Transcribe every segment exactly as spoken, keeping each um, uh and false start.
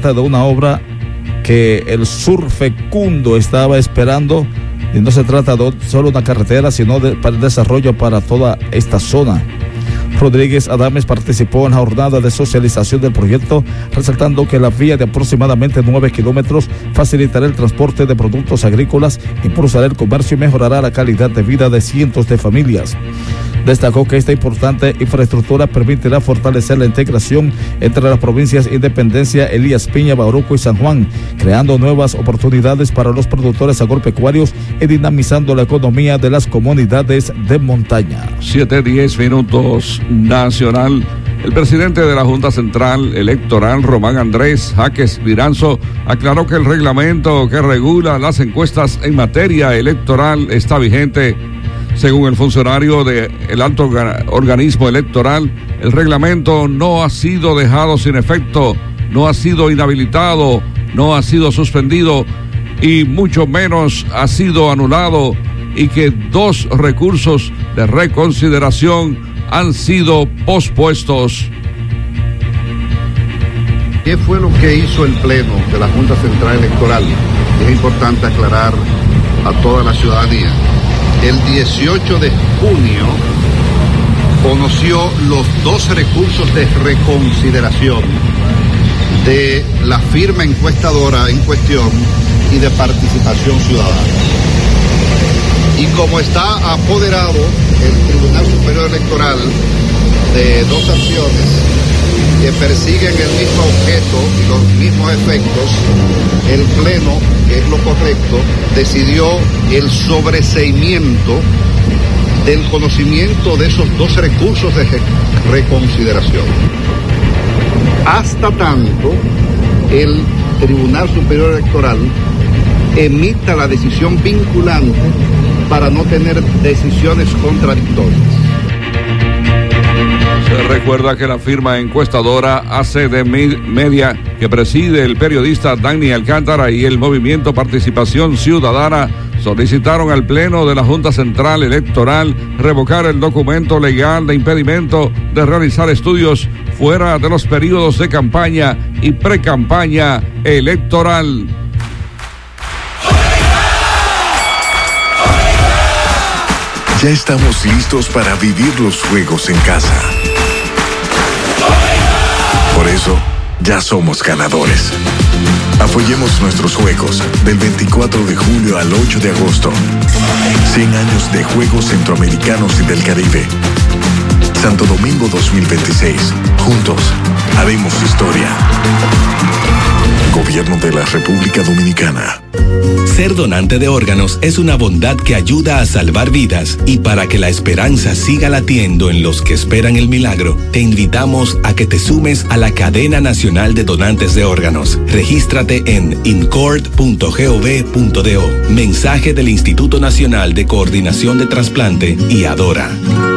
trata de una obra que el sur fecundo estaba esperando, y no se trata de solo una carretera, sino de, para el desarrollo para toda esta zona. Rodríguez Adames participó en la jornada de socialización del proyecto, resaltando que la vía de aproximadamente nueve kilómetros facilitará el transporte de productos agrícolas, impulsará el comercio y mejorará la calidad de vida de cientos de familias. Destacó que esta importante infraestructura permitirá fortalecer la integración entre las provincias Independencia, Elías Piña, Bauruco y San Juan, creando nuevas oportunidades para los productores agropecuarios y dinamizando la economía de las comunidades de montaña. Siete, diez minutos. Nacional. El presidente de la Junta Central Electoral, Román Andrés Jaques Viranzo, aclaró que el reglamento que regula las encuestas en materia electoral está vigente. Según el funcionario del alto organismo electoral, el reglamento no ha sido dejado sin efecto, no ha sido inhabilitado, no ha sido suspendido y mucho menos ha sido anulado, y que dos recursos de reconsideración han sido pospuestos. ¿Qué fue lo que hizo el Pleno de la Junta Central Electoral? Es importante aclarar a toda la ciudadanía. El dieciocho de junio conoció los dos recursos de reconsideración de la firma encuestadora en cuestión y de participación ciudadana. Y como está apoderado el Tribunal Superior Electoral de dos acciones que persiguen el mismo objeto y los mismos efectos, el Pleno, que es lo correcto, decidió el sobreseimiento del conocimiento de esos dos recursos de reconsideración. Hasta tanto el Tribunal Superior Electoral emita la decisión vinculante para no tener decisiones contradictorias. Se recuerda que la firma encuestadora A C D Media, que preside el periodista Dani Alcántara, y el movimiento Participación Ciudadana solicitaron al Pleno de la Junta Central Electoral revocar el documento legal de impedimento de realizar estudios fuera de los periodos de campaña y precampaña electoral. Ya estamos listos para vivir los juegos en casa. Por eso, ya somos ganadores. Apoyemos nuestros juegos del veinticuatro de julio al ocho de agosto. cien años de Juegos Centroamericanos y del Caribe. Santo Domingo dos mil veintiséis. Juntos, haremos historia. Gobierno de la República Dominicana. Ser donante de órganos es una bondad que ayuda a salvar vidas, y para que la esperanza siga latiendo en los que esperan el milagro, te invitamos a que te sumes a la Cadena Nacional de Donantes de Órganos. Regístrate en incord punto gov punto do. Mensaje del Instituto Nacional de Coordinación de Trasplante y Adora.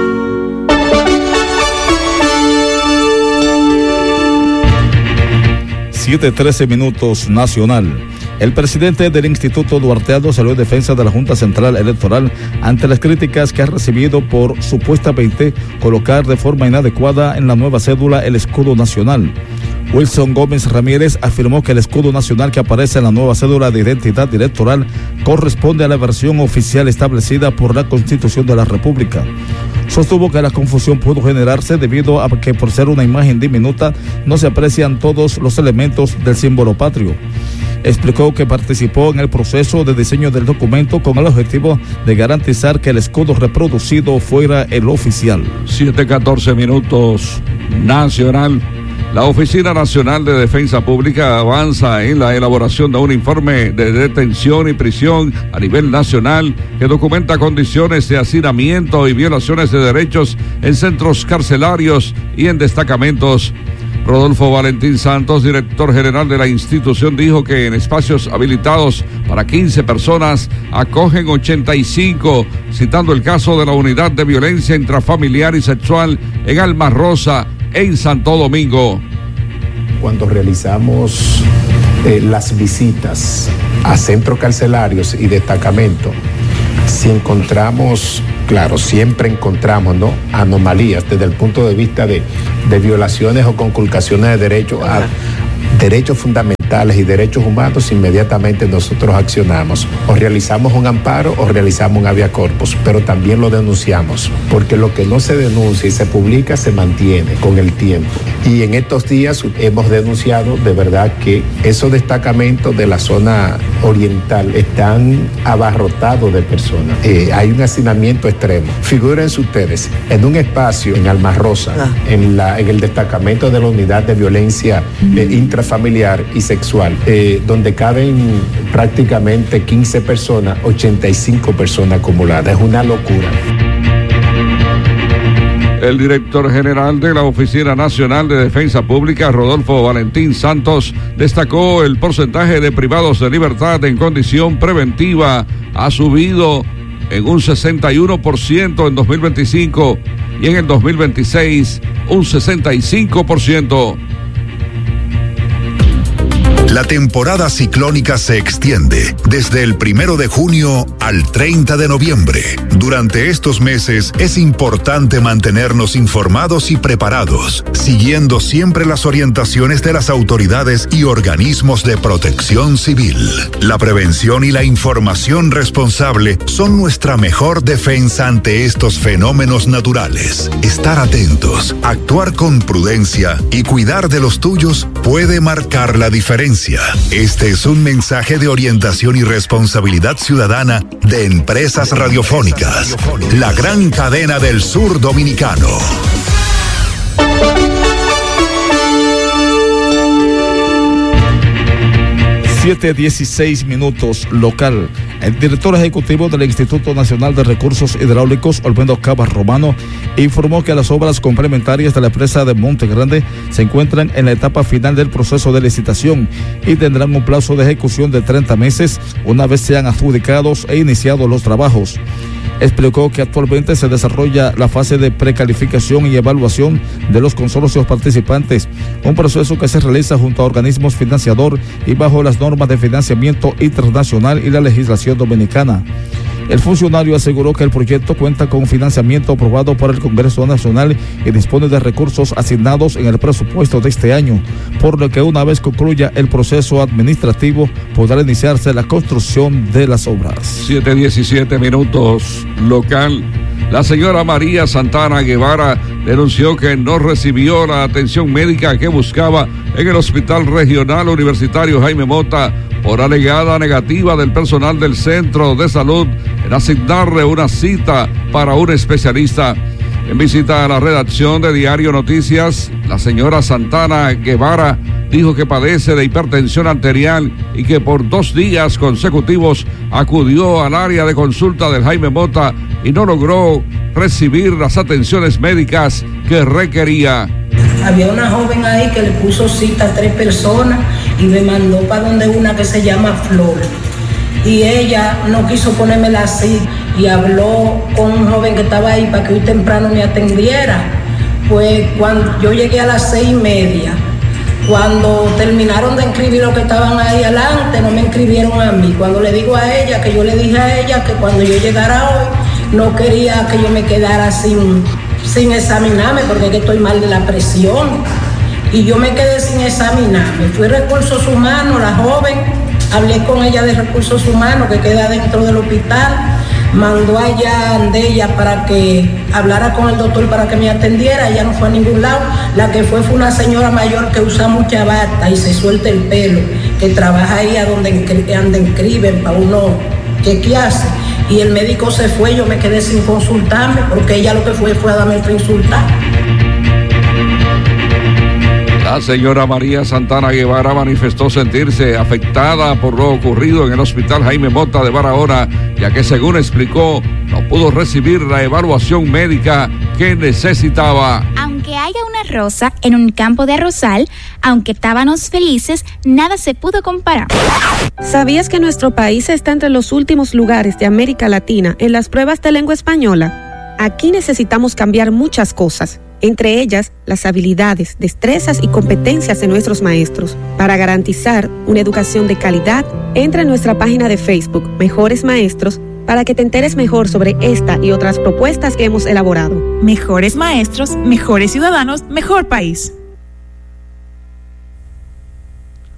siete trece minutos. Nacional. El presidente del Instituto Duarteano salió en defensa de la Junta Central Electoral ante las críticas que ha recibido por supuestamente colocar de forma inadecuada en la nueva cédula el escudo nacional. Wilson Gómez Ramírez afirmó que el escudo nacional que aparece en la nueva cédula de identidad electoral corresponde a la versión oficial establecida por la Constitución de la República. Sostuvo que la confusión pudo generarse debido a que, por ser una imagen diminuta, no se aprecian todos los elementos del símbolo patrio. Explicó que participó en el proceso de diseño del documento con el objetivo de garantizar que el escudo reproducido fuera el oficial. siete catorce minutos. Nacional. La Oficina Nacional de Defensa Pública avanza en la elaboración de un informe de detención y prisión a nivel nacional que documenta condiciones de hacinamiento y violaciones de derechos en centros carcelarios y en destacamentos. Rodolfo Valentín Santos, director general de la institución, dijo que en espacios habilitados para quince personas acogen ochenta y cinco, citando el caso de la Unidad de Violencia Intrafamiliar y Sexual en Alma Rosa, en Santo Domingo. Cuando realizamos eh, las visitas a centros carcelarios y destacamentos, si encontramos, claro, siempre encontramos, ¿no?, anomalías desde el punto de vista de, de violaciones o conculcaciones de derechos a derechos fundamentales. fundamentales y derechos humanos, inmediatamente nosotros accionamos. O realizamos un amparo o realizamos un habeas corpus, pero también lo denunciamos, porque lo que no se denuncia y se publica se mantiene con el tiempo. Y en estos días hemos denunciado de verdad que esos destacamentos de la zona oriental están abarrotados de personas. Eh, hay un hacinamiento extremo. Figúrense ustedes, en un espacio en Alma Rosa, ah. en, la, en el destacamento de la unidad de violencia eh, intrafamiliar y sexual, eh, donde caben prácticamente quince personas, ochenta y cinco personas acumuladas. Es una locura. El director general de la Oficina Nacional de Defensa Pública, Rodolfo Valentín Santos, destacó el porcentaje de privados de libertad en condición preventiva ha subido en un sesenta y uno por ciento en dos mil veinticinco y en el dos mil veintiséis un sesenta y cinco por ciento. La temporada ciclónica se extiende desde el primero de junio al treinta de noviembre. Durante estos meses es importante mantenernos informados y preparados, siguiendo siempre las orientaciones de las autoridades y organismos de protección civil. La prevención y la información responsable son nuestra mejor defensa ante estos fenómenos naturales. Estar atentos, actuar con prudencia y cuidar de los tuyos puede marcar la diferencia. Este es un mensaje de orientación y responsabilidad ciudadana de Empresas Radiofónicas, la gran cadena del sur dominicano. siete dieciséis minutos local. El director ejecutivo del Instituto Nacional de Recursos Hidráulicos, Olmedo Cabas Romano, informó que las obras complementarias de la presa de Monte Grande se encuentran en la etapa final del proceso de licitación y tendrán un plazo de ejecución de treinta meses una vez sean adjudicados e iniciados los trabajos. Explicó que actualmente se desarrolla la fase de precalificación y evaluación de los consorcios participantes, un proceso que se realiza junto a organismos financiadores y bajo las normas de financiamiento internacional y la legislación dominicana. El funcionario aseguró que el proyecto cuenta con financiamiento aprobado por el Congreso Nacional y dispone de recursos asignados en el presupuesto de este año, por lo que una vez concluya el proceso administrativo podrá iniciarse la construcción de las obras. siete diecisiete minutos local. La señora María Santana Guevara denunció que no recibió la atención médica que buscaba en el Hospital Regional Universitario Jaime Mota por alegada negativa del personal del Centro de Salud en asignarle una cita para un especialista. En visita a la redacción de Diario Noticias, la señora Santana Guevara dijo que padece de hipertensión arterial y que por dos días consecutivos acudió al área de consulta del Jaime Mota y no logró recibir las atenciones médicas que requería. Había una joven ahí que le puso cita a tres personas y me mandó para donde una que se llama Flor. Y ella no quiso ponérmela así y habló con un joven que estaba ahí para que hoy temprano me atendiera. Pues cuando yo llegué a las seis y media, cuando terminaron de inscribir los que estaban ahí adelante, no me inscribieron a mí. Cuando le digo a ella, que yo le dije a ella que cuando yo llegara hoy, no quería que yo me quedara sin, sin examinarme, porque es que estoy mal de la presión. Y yo me quedé sin examinarme. Fui a Recursos Humanos, la joven, hablé con ella de Recursos Humanos, que queda dentro del hospital, mandó allá a Andella para que hablara con el doctor para que me atendiera. Ella no fue a ningún lado. La que fue fue una señora mayor que usa mucha bata y se suelta el pelo, que trabaja ahí a donde anda inscriben para uno que qué hace. Y el médico se fue, yo me quedé sin consultarme porque ella lo que fue fue a darme otra insulta. La señora María Santana Guevara manifestó sentirse afectada por lo ocurrido en el Hospital Jaime Mota de Barahona, ya que según explicó, no pudo recibir la evaluación médica que necesitaba. Aunque haya una rosa en un campo de arrozal, aunque tábanos felices, nada se pudo comparar. ¿Sabías que nuestro país está entre los últimos lugares de América Latina en las pruebas de lengua española? Aquí necesitamos cambiar muchas cosas, entre ellas las habilidades, destrezas y competencias de nuestros maestros. Para garantizar una educación de calidad, entra en nuestra página de Facebook, Mejores Maestros, para que te enteres mejor sobre esta y otras propuestas que hemos elaborado. Mejores maestros, mejores ciudadanos, mejor país.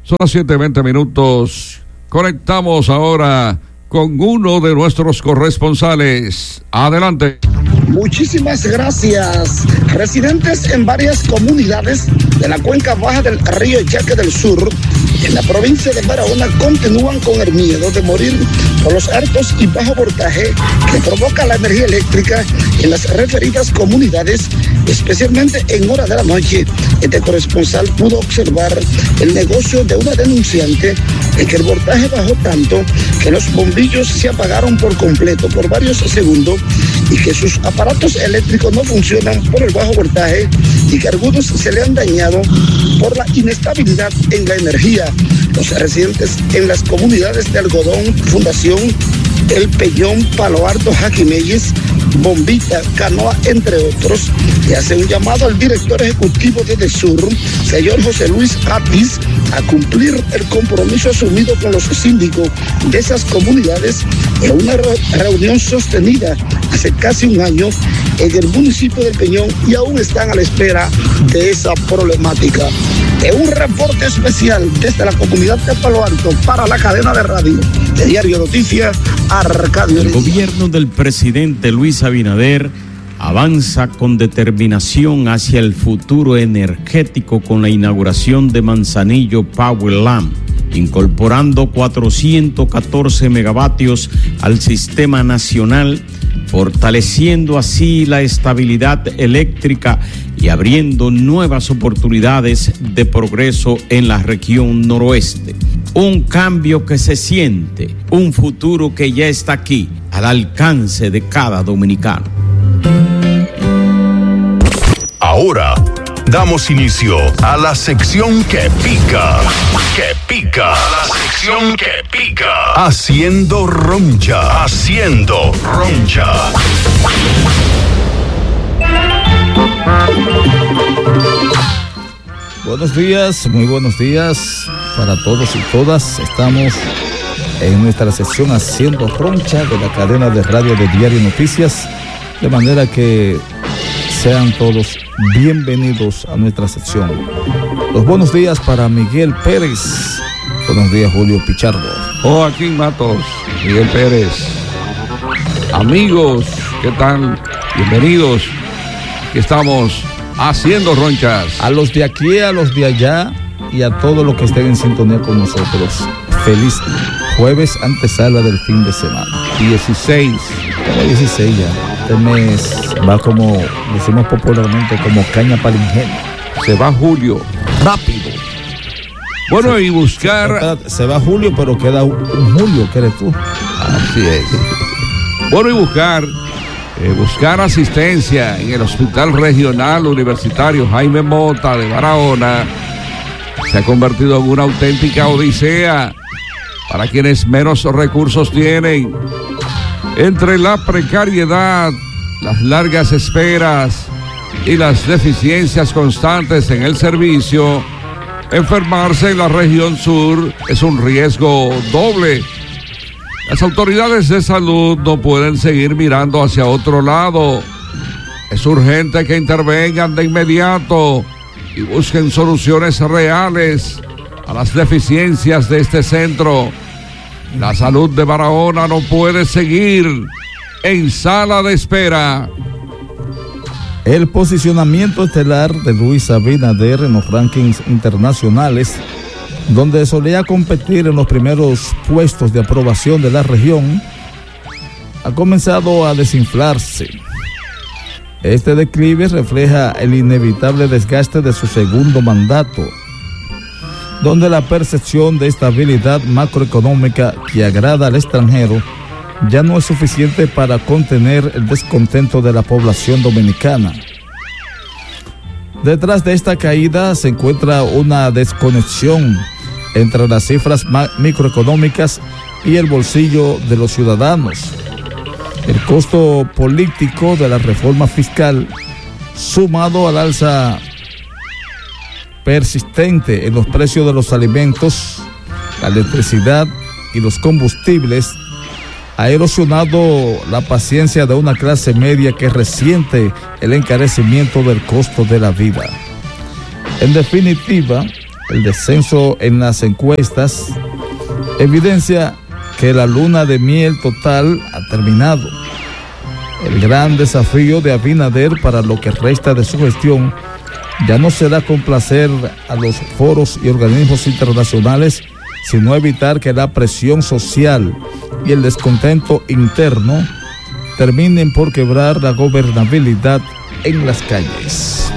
Son las siete veinte minutos. Conectamos ahora con uno de nuestros corresponsales. Adelante. Muchísimas gracias. Residentes en varias comunidades de la cuenca baja del río Yaque del Sur, en la provincia de Barahona, continúan con el miedo de morir por los altos y bajo voltaje que provoca la energía eléctrica en las referidas comunidades, especialmente en hora de la noche. Este corresponsal pudo observar el negocio de una denunciante en que el voltaje bajó tanto que los bombillos se apagaron por completo por varios segundos y que sus aparatos eléctricos no funcionan por el bajo voltaje y que algunos se le han dañado por la inestabilidad en la energía. Los residentes en las comunidades de Algodón, Fundación, El Peñón, Palo Alto, Jaquimelles, Bombita, Canoa, entre otros, le hace un llamado al director ejecutivo de DESUR, señor José Luis Atis, a cumplir el compromiso asumido con los síndicos de esas comunidades en una re- reunión sostenida hace casi un año en el municipio del Peñón, y aún están a la espera de esa problemática. En un reporte especial desde la comunidad de Palo Alto para la cadena de radio de Diario Noticias, Arcadio. El gobierno del presidente Luis Abinader avanza con determinación hacia el futuro energético con la inauguración de Manzanillo Power Lamp, incorporando cuatrocientos catorce megavatios al sistema nacional, fortaleciendo así la estabilidad eléctrica y abriendo nuevas oportunidades de progreso en la región noroeste. Un cambio que se siente, un futuro que ya está aquí, al alcance de cada dominicano. Ahora damos inicio a la sección que pica, que pica, la sección que pica, haciendo roncha, haciendo roncha. Buenos días, muy buenos días para todos y todas. Estamos en nuestra sección Haciendo Roncha de la cadena de radio de Diario Noticias, de manera que sean todos bienvenidos a nuestra sección. Los buenos días para Miguel Pérez. Buenos días, Julio Pichardo. Joaquín Matos, Miguel Pérez. Amigos, ¿qué tal? Bienvenidos. Aquí estamos haciendo ronchas. A los de aquí, a los de allá y a todos los que estén en sintonía con nosotros. Feliz jueves, antesala del fin de semana. dieciséis. dieciséis ya. Este mes va, como decimos popularmente, como caña para el ingenio. Se va julio. Rápido. Bueno, se, y buscar... Se, se va julio, pero queda un, un julio, que eres tú. Así es. Bueno, y buscar... Eh, buscar asistencia en el Hospital Regional Universitario Jaime Mota de Barahona se ha convertido en una auténtica odisea para quienes menos recursos tienen. Entre la precariedad, las largas esperas y las deficiencias constantes en el servicio, enfermarse en la región sur es un riesgo doble. Las autoridades de salud no pueden seguir mirando hacia otro lado. Es urgente que intervengan de inmediato y busquen soluciones reales a las deficiencias de este centro. La salud de Barahona no puede seguir en sala de espera. El posicionamiento estelar de Luis Abinader en los rankings internacionales, donde solía competir en los primeros puestos de aprobación de la región, ha comenzado a desinflarse. Este declive refleja el inevitable desgaste de su segundo mandato, donde la percepción de estabilidad macroeconómica que agrada al extranjero ya no es suficiente para contener el descontento de la población dominicana. Detrás de esta caída se encuentra una desconexión entre las cifras microeconómicas y el bolsillo de los ciudadanos. El costo político de la reforma fiscal, sumado al alza persistente en los precios de los alimentos, la electricidad y los combustibles, ha erosionado la paciencia de una clase media que resiente el encarecimiento del costo de la vida. En definitiva, El descenso en las encuestas evidencia que la luna de miel total ha terminado. El gran desafío de Abinader para lo que resta de su gestión ya no será complacer a los foros y organismos internacionales, sino evitar que la presión social y el descontento interno terminen por quebrar la gobernabilidad en las calles.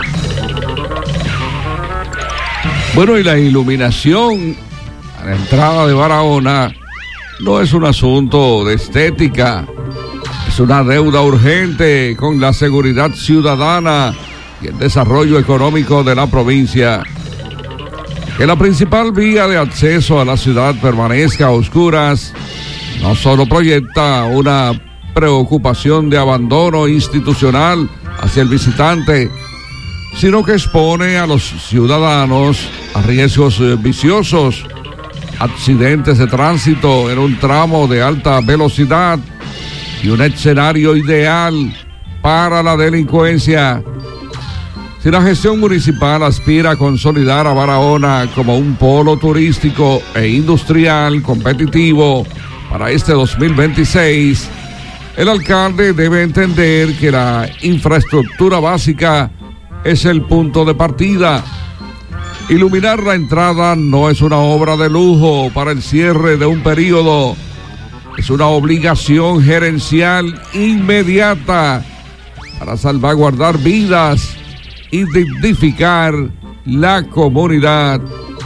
Bueno, y la iluminación a la entrada de Barahona no es un asunto de estética, es una deuda urgente con la seguridad ciudadana y el desarrollo económico de la provincia. Que la principal vía de acceso a la ciudad permanezca a oscuras no solo proyecta una preocupación de abandono institucional hacia el visitante, sino que expone a los ciudadanos a riesgos viciosos, accidentes de tránsito en un tramo de alta velocidad y un escenario ideal para la delincuencia. Si la gestión municipal aspira a consolidar a Barahona como un polo turístico e industrial competitivo para este dos mil veintiséis, el alcalde debe entender que la infraestructura básica es el punto de partida. Iluminar la entrada no es una obra de lujo para el cierre de un periodo, es una obligación gerencial inmediata para salvaguardar vidas y dignificar la comunidad.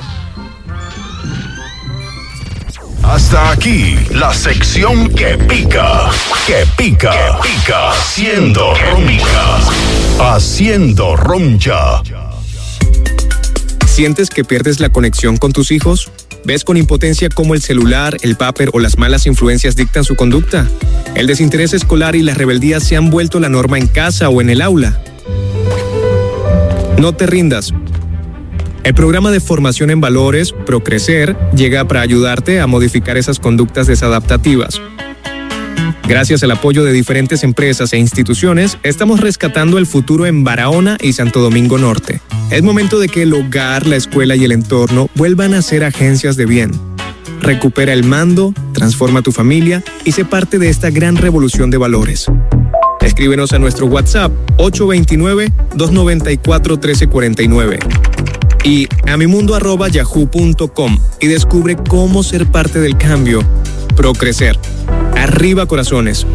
Hasta aquí la sección que pica, que pica, que pica, haciendo roncha, haciendo roncha. ¿Sientes que pierdes la conexión con tus hijos? ¿Ves con impotencia cómo el celular, el papel o las malas influencias dictan su conducta? ¿El desinterés escolar y la rebeldía se han vuelto la norma en casa o en el aula? No te rindas. El programa de formación en valores, Procrecer, llega para ayudarte a modificar esas conductas desadaptativas. Gracias al apoyo de diferentes empresas e instituciones, estamos rescatando el futuro en Barahona y Santo Domingo Norte. Es momento de que el hogar, la escuela y el entorno vuelvan a ser agencias de bien. Recupera el mando, transforma tu familia y sé parte de esta gran revolución de valores. Escríbenos a nuestro WhatsApp ocho dos nueve, dos nueve cuatro, uno tres cuatro nueve y a mimundo arroba yahoo punto com y descubre cómo ser parte del cambio. Procrecer. Arriba corazones.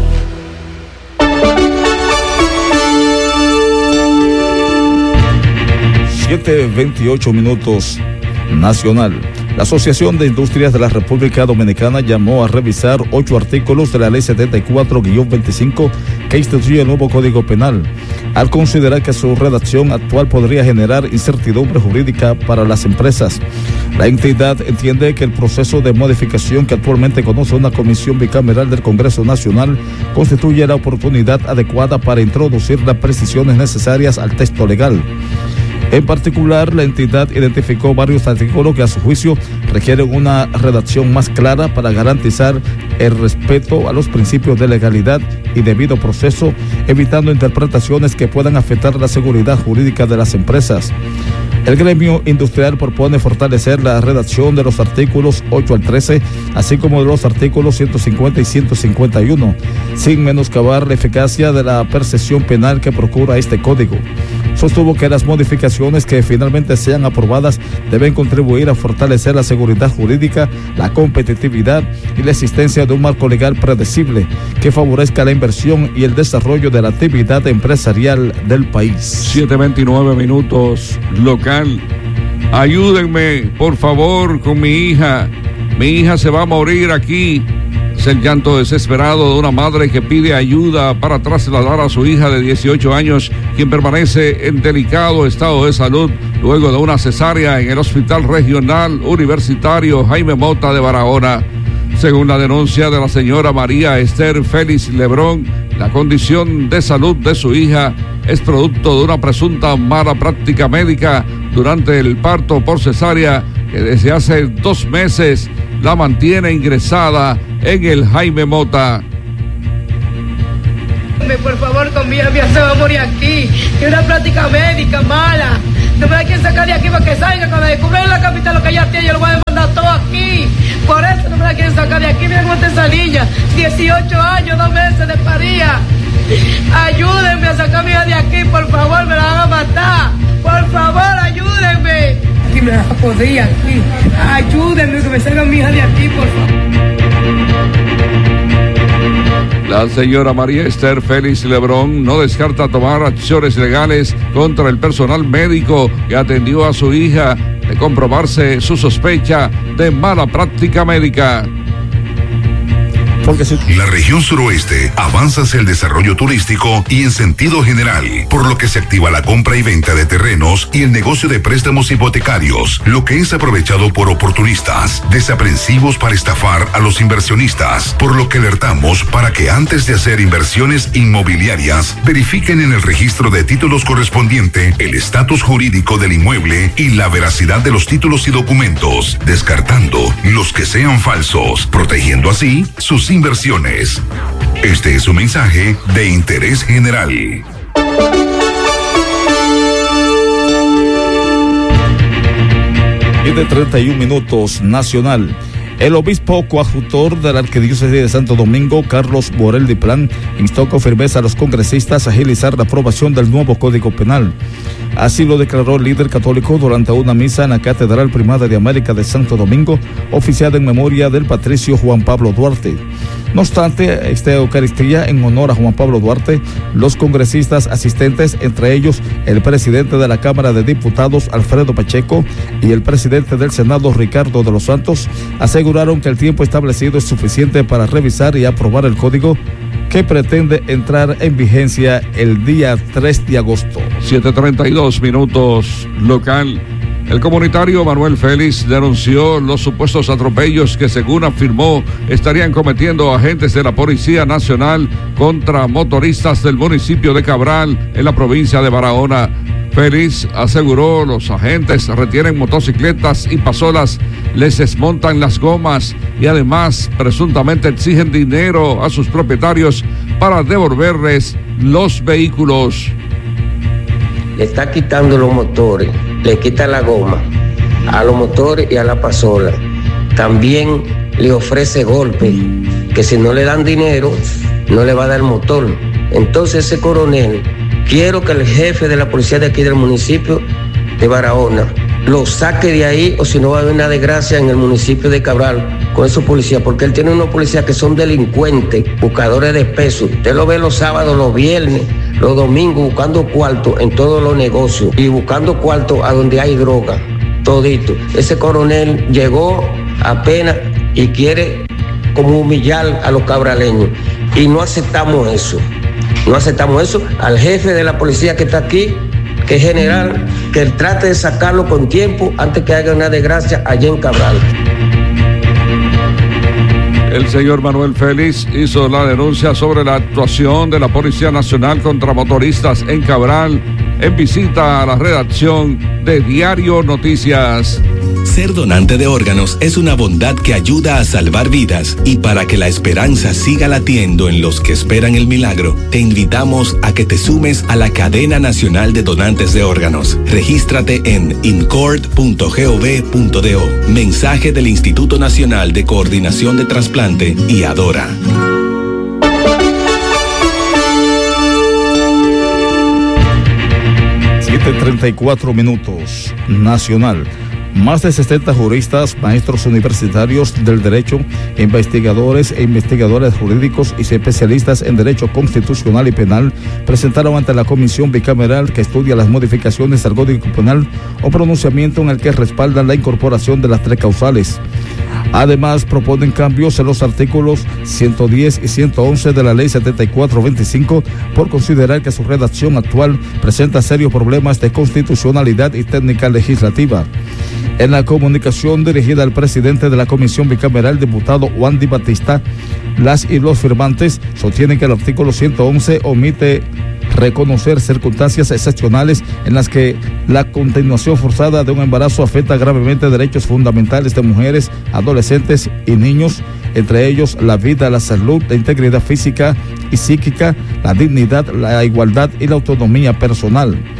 siete veintiocho minutos nacional. La Asociación de Industrias de la República Dominicana llamó a revisar ocho artículos de la Ley setenta y cuatro guión veinticinco que instituye el nuevo Código Penal, al considerar que su redacción actual podría generar incertidumbre jurídica para las empresas. La entidad entiende que el proceso de modificación que actualmente conoce una comisión bicameral del Congreso Nacional constituye la oportunidad adecuada para introducir las precisiones necesarias al texto legal. En particular, la entidad identificó varios artículos que a su juicio requieren una redacción más clara para garantizar el respeto a los principios de legalidad y debido proceso, evitando interpretaciones que puedan afectar la seguridad jurídica de las empresas. El gremio industrial propone fortalecer la redacción de los artículos ocho al trece, así como de los artículos ciento cincuenta y ciento cincuenta y uno, sin menoscabar la eficacia de la percepción penal que procura este código. Sostuvo que las modificaciones que finalmente sean aprobadas deben contribuir a fortalecer la seguridad jurídica, la competitividad y la existencia de un marco legal predecible que favorezca la inversión y el desarrollo de la actividad empresarial del país. siete veintinueve minutos local. Ayúdenme, por favor, con mi hija. Mi hija se va a morir aquí. Es el llanto desesperado de una madre que pide ayuda para trasladar a su hija de dieciocho años, quien permanece en delicado estado de salud luego de una cesárea en el Hospital Regional Universitario Jaime Mota de Barahona. Según la denuncia de la señora María Esther Félix Lebrón, la condición de salud de su hija es producto de una presunta mala práctica médica durante el parto por cesárea que desde hace dos meses la mantiene ingresada en el Jaime Mota. Por favor, con mi hija se va a morir aquí. Es una práctica médica mala. No me la quieren sacar de aquí para que salga. Cuando descubren la capital lo que ella tiene, yo lo voy a demandar todo aquí. Por eso no me la quieren sacar de aquí. Miren cómo está esa niña. dieciocho años, dos meses de paría. Ayúdenme a sacar a mi hija de aquí, por favor, me la van a matar. Por favor, ayúdenme. Aquí me la podría, aquí. Ayúdenme que me salga mi hija de aquí, por favor. La señora María Esther Félix Lebrón no descarta tomar acciones legales contra el personal médico que atendió a su hija de comprobarse su sospecha de mala práctica médica. La región suroeste avanza hacia el desarrollo turístico y en sentido general, por lo que se activa la compra y venta de terrenos y el negocio de préstamos hipotecarios, lo que es aprovechado por oportunistas, desaprensivos para estafar a los inversionistas, por lo que alertamos para que antes de hacer inversiones inmobiliarias, verifiquen en el registro de títulos correspondiente el estatus jurídico del inmueble y la veracidad de los títulos y documentos, descartando los que sean falsos, protegiendo así sus inversiones. Este es un mensaje de interés general. Y de treinta y un minutos, nacional. El obispo coadjutor de la Arquidiócesis de Santo Domingo, Carlos Borel Diplán, instó con firmeza a los congresistas a agilizar la aprobación del nuevo Código Penal. Así lo declaró el líder católico durante una misa en la Catedral Primada de América de Santo Domingo, oficiada en memoria del patricio Juan Pablo Duarte. No obstante, esta Eucaristía en honor a Juan Pablo Duarte, los congresistas asistentes, entre ellos el presidente de la Cámara de Diputados, Alfredo Pacheco, y el presidente del Senado, Ricardo de los Santos, aseguraron que el tiempo establecido es suficiente para revisar y aprobar el código que pretende entrar en vigencia el día tres de agosto. siete treinta y dos minutos local. El comunitario Manuel Félix denunció los supuestos atropellos que, según afirmó, estarían cometiendo agentes de la Policía Nacional contra motoristas del municipio de Cabral, en la provincia de Barahona. Félix aseguró los agentes retienen motocicletas y pasolas, les desmontan las gomas y además presuntamente exigen dinero a sus propietarios para devolverles los vehículos. Le está quitando los motores, le quita la goma a los motores y a la pasola. También le ofrece golpes, que si no le dan dinero, no le va a dar motor. Entonces ese coronel, quiero que el jefe de la policía de aquí del municipio de Barahona lo saque de ahí, o si no va a haber una desgracia en el municipio de Cabral con esos policías, porque él tiene unos policías que son delincuentes, buscadores de pesos. Usted lo ve los sábados, los viernes, los domingos, buscando cuarto en todos los negocios y buscando cuarto a donde hay droga, todito. Ese coronel llegó apenas y quiere como humillar a los cabraleños, y no aceptamos eso. No aceptamos eso. Al jefe de la policía que está aquí, que es general, que él trate de sacarlo con tiempo antes que haya una desgracia allá en Cabral. El señor Manuel Félix hizo la denuncia sobre la actuación de la Policía Nacional contra motoristas en Cabral en visita a la redacción de Diario Noticias. Ser donante de órganos es una bondad que ayuda a salvar vidas, y para que la esperanza siga latiendo en los que esperan el milagro, te invitamos a que te sumes a la Cadena Nacional de Donantes de Órganos. Regístrate en incord punto gov punto do. Mensaje del Instituto Nacional de Coordinación de Trasplante y Adora. siete treinta y cuatro minutos, nacional. Más de sesenta juristas, maestros universitarios del derecho, investigadores e investigadores jurídicos y especialistas en derecho constitucional y penal presentaron ante la comisión bicameral que estudia las modificaciones al Código Penal un pronunciamiento en el que respaldan la incorporación de las tres causales. Además, proponen cambios en los artículos ciento diez y ciento once de la Ley setenta y cuatro veinticinco por considerar que su redacción actual presenta serios problemas de constitucionalidad y técnica legislativa. En la comunicación dirigida al presidente de la comisión bicameral, diputado Wandy Batista, las y los firmantes sostienen que el artículo ciento once omite reconocer circunstancias excepcionales en las que la continuación forzada de un embarazo afecta gravemente derechos fundamentales de mujeres, adolescentes y niños, entre ellos la vida, la salud, la integridad física y psíquica, la dignidad, la igualdad y la autonomía personal.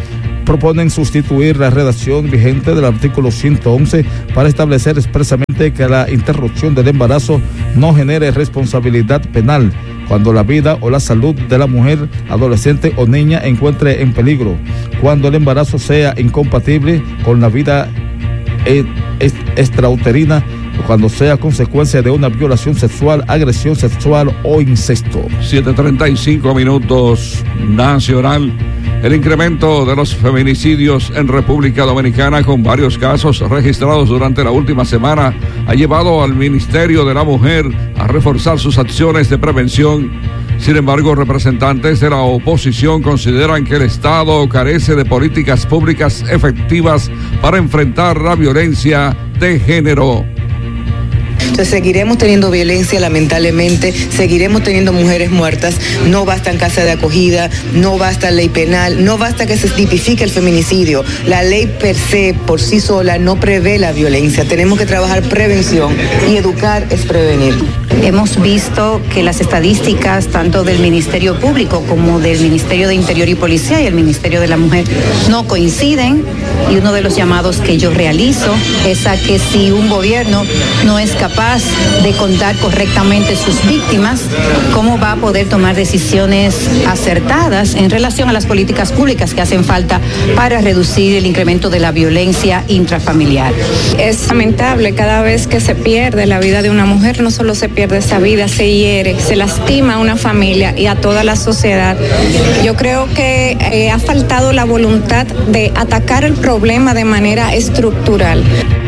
proponen sustituir la redacción vigente del artículo ciento once para establecer expresamente que la interrupción del embarazo no genere responsabilidad penal cuando la vida o la salud de la mujer, adolescente o niña encuentre en peligro, cuando el embarazo sea incompatible con la vida extrauterina, cuando sea consecuencia de una violación sexual, agresión sexual o incesto. siete treinta y cinco minutos nacional. El incremento de los feminicidios en República Dominicana, con varios casos registrados durante la última semana, ha llevado al Ministerio de la Mujer a reforzar sus acciones de prevención. Sin embargo, representantes de la oposición consideran que el Estado carece de políticas públicas efectivas para enfrentar la violencia de género. Entonces seguiremos teniendo violencia, lamentablemente, seguiremos teniendo mujeres muertas. No bastan casas de acogida, no basta ley penal, no basta que se tipifique el feminicidio. La ley per se, por sí sola, no prevé la violencia. Tenemos que trabajar prevención y educar es prevenir. Hemos visto que las estadísticas tanto del Ministerio Público como del Ministerio de Interior y Policía y el Ministerio de la Mujer no coinciden, y uno de los llamados que yo realizo es a que si un gobierno no es capaz de contar correctamente sus víctimas, ¿cómo va a poder tomar decisiones acertadas en relación a las políticas públicas que hacen falta para reducir el incremento de la violencia intrafamiliar? Es lamentable cada vez que se pierde la vida de una mujer, no solo se pierde esa vida, se hiere, se lastima a una familia y a toda la sociedad. Yo creo que eh, ha faltado la voluntad de atacar el problema de manera estructural.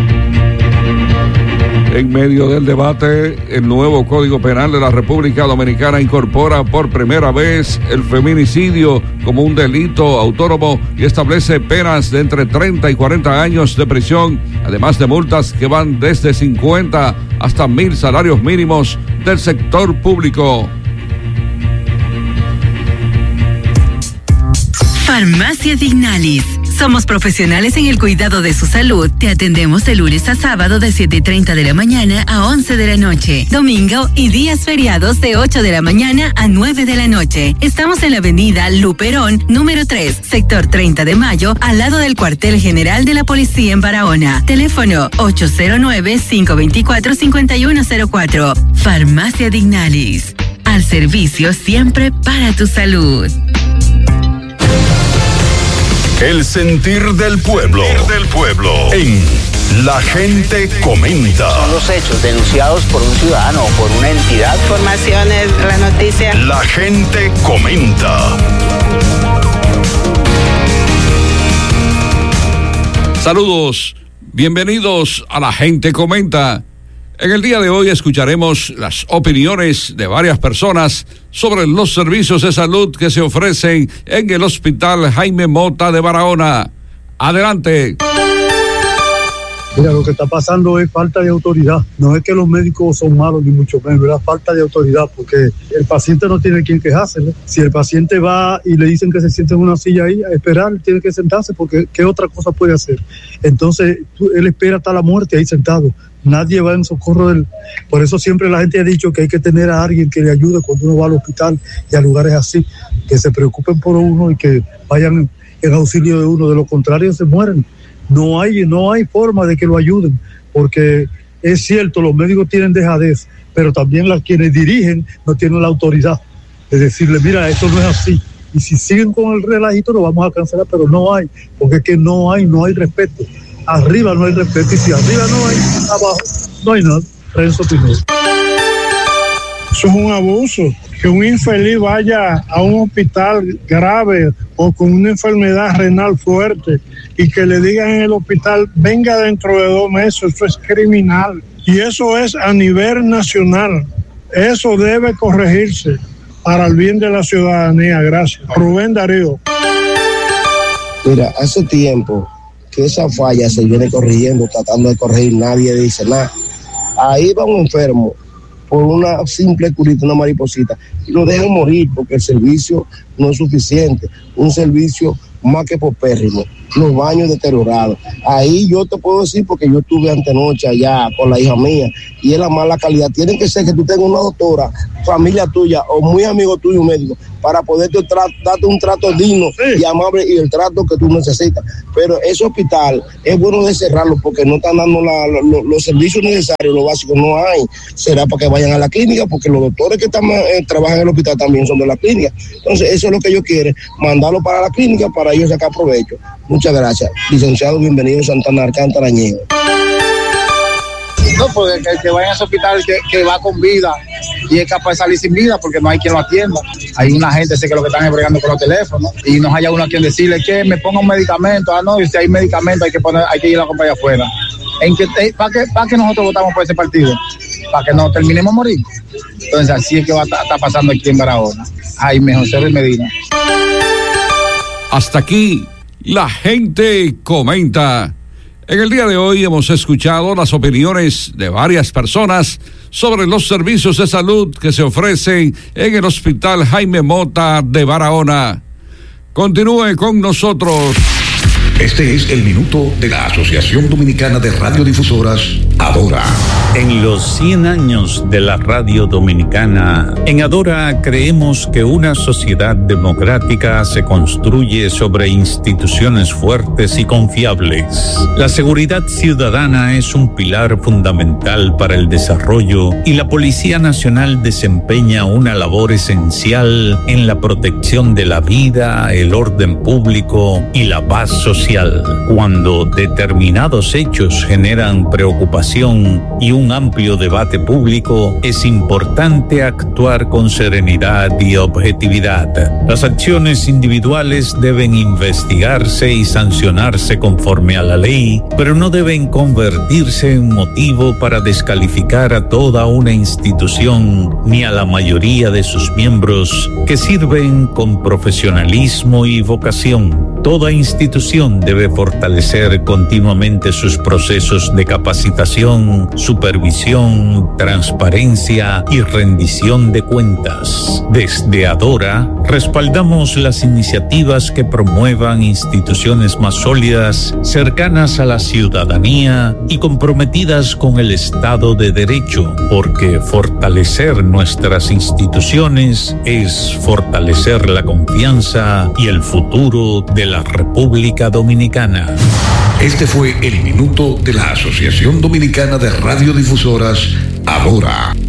En medio del debate, el nuevo Código Penal de la República Dominicana incorpora por primera vez el feminicidio como un delito autónomo y establece penas de entre treinta y cuarenta años de prisión, además de multas que van desde cincuenta hasta mil salarios mínimos del sector público. Farmacia Dignalis. Somos profesionales en el cuidado de su salud. Te atendemos de lunes a sábado de siete y treinta de la mañana a once de la noche. Domingo y días feriados de ocho de la mañana a nueve de la noche. Estamos en la avenida Luperón, número tres, sector treinta de mayo, al lado del cuartel general de la policía en Barahona. Teléfono ocho cero nueve, cinco dos cuatro, cinco uno cero cuatro. Farmacia Dignalis. Al servicio siempre para tu salud. El sentir del pueblo. del pueblo. En La Gente Comenta. Son los hechos denunciados por un ciudadano o por una entidad. Informaciones, la noticia. La Gente Comenta. Saludos, bienvenidos a La Gente Comenta. En el día de hoy escucharemos las opiniones de varias personas sobre los servicios de salud que se ofrecen en el Hospital Jaime Mota de Barahona. Adelante. Mira, lo que está pasando es falta de autoridad. No es que los médicos son malos, ni mucho menos, es la falta de autoridad, porque el paciente no tiene quien quejársele. Si el paciente va y le dicen que se siente en una silla ahí, a esperar, tiene que sentarse, porque ¿qué otra cosa puede hacer? Entonces, él espera hasta la muerte ahí sentado. Nadie va en socorro de él. Por eso siempre la gente ha dicho que hay que tener a alguien que le ayude cuando uno va al hospital y a lugares así, que se preocupen por uno y que vayan en auxilio de uno. De lo contrario, se mueren. No hay, no hay forma de que lo ayuden, porque es cierto, los médicos tienen dejadez, pero también las quienes dirigen no tienen la autoridad de decirle, mira, esto no es así. Y si siguen con el relajito, lo vamos a cancelar, pero no hay, porque es que no hay, no hay respeto. Arriba no hay respeto, y si arriba no hay, abajo no hay nada. Renzo Pineda. Eso es un abuso. Que un infeliz vaya a un hospital grave o con una enfermedad renal fuerte y que le digan en el hospital, venga dentro de dos meses, eso es criminal. Y eso es a nivel nacional. Eso debe corregirse para el bien de la ciudadanía. Gracias. Rubén Darío. Mira, hace tiempo que esa falla se viene corrigiendo, tratando de corregir, nadie dice nada. Ahí va un enfermo por una simple curita, una mariposita, y lo dejan morir porque el servicio no es suficiente, un servicio más que popérrimo. los baños deteriorados. Ahí yo te puedo decir, porque yo estuve antenoche allá con la hija mía, y es la mala calidad. Tiene que ser que tú tengas una doctora, familia tuya o muy amigo tuyo, médico, para poderte tra- darte un trato digno y amable y el trato que tú necesitas. Pero ese hospital es bueno de cerrarlo porque no están dando la, lo, los servicios necesarios, lo básico no hay. Será para que vayan a la clínica, porque los doctores que están, eh, trabajan en el hospital también son de la clínica. Entonces eso es lo que ellos quieren, mandarlo para la clínica para ellos sacar provecho. Muchas gracias. Licenciado, bienvenido Santana Alcántara Ñejo. No, porque el que vaya a ese hospital que, que va con vida y es capaz de salir sin vida porque no hay quien lo atienda. Hay una gente sé que lo que están bregando con los teléfonos y no haya uno a quien decirle que me ponga un medicamento. Ah, no, y si hay medicamento hay que poner, hay que ir a la compañía afuera. ¿En que, ¿Para qué para que nosotros votamos por ese partido? ¿Para que nos terminemos morir? Entonces así es que va a estar pasando aquí en Barahona. Jaime José Ruiz Medina. Hasta aquí, la gente comenta. En el día de hoy hemos escuchado las opiniones de varias personas sobre los servicios de salud que se ofrecen en el Hospital Jaime Mota de Barahona. Continúe con nosotros. Este es el minuto de la Asociación Dominicana de Radiodifusoras, Adora. En los cien años de la radio dominicana, en Adora creemos que una sociedad democrática se construye sobre instituciones fuertes y confiables. La seguridad ciudadana es un pilar fundamental para el desarrollo y la Policía Nacional desempeña una labor esencial en la protección de la vida, el orden público y la paz social. Cuando determinados hechos generan preocupación y un amplio debate público, es importante actuar con serenidad y objetividad. Las acciones individuales deben investigarse y sancionarse conforme a la ley, pero no deben convertirse en motivo para descalificar a toda una institución ni a la mayoría de sus miembros que sirven con profesionalismo y vocación. Toda institución debe fortalecer continuamente sus procesos de capacitación, supervisión, transparencia y rendición de cuentas. Desde Adora, respaldamos las iniciativas que promuevan instituciones más sólidas, cercanas a la ciudadanía y comprometidas con el Estado de Derecho, porque fortalecer nuestras instituciones es fortalecer la confianza y el futuro de la República Dominicana. Este fue el minuto de la Asociación Dominicana de Radiodifusoras, Adora.